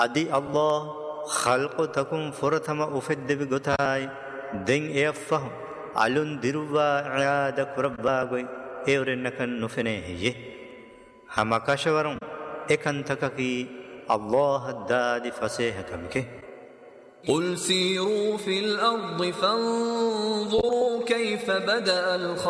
adi Allah khalqu takum furathama ufedde bigotai den eaffahu alun diruwa aada kurabba goi evrennakan nufene ye hamakashawarum ekantakaki Allah dadi fasehakamke قل سيروا في الأرض فانظروا كيف بدأ الخلق